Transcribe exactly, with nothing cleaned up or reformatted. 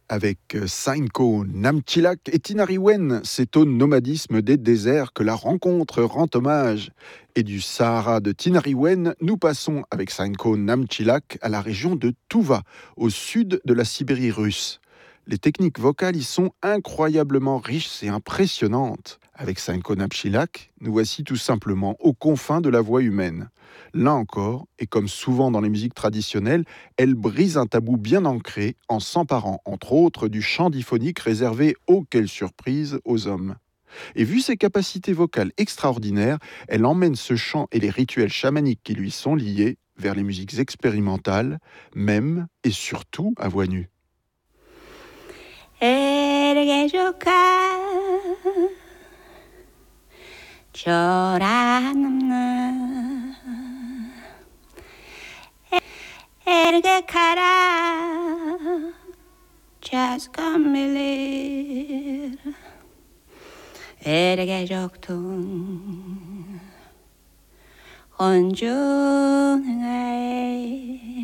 avec Sainko Namchilak et Tinariwen, c'est au nomadisme des déserts que la rencontre rend hommage. Et du Sahara de Tinariwen, nous passons avec Sainko Namchilak à la région de Tuva, au sud de la Sibérie russe. Les techniques vocales y sont incroyablement riches et impressionnantes. Avec Sainko Namchilak, nous voici tout simplement aux confins de la voix humaine. Là encore, et comme souvent dans les musiques traditionnelles, elle brise un tabou bien ancré en s'emparant, entre autres, du chant diphonique réservé, oh quelle surprise, aux hommes. Et vu ses capacités vocales extraordinaires, elle emmène ce chant et les rituels chamaniques qui lui sont liés vers les musiques expérimentales, même et surtout à voix nue. Erge kara çazgamilir Erge joktun Onjun ay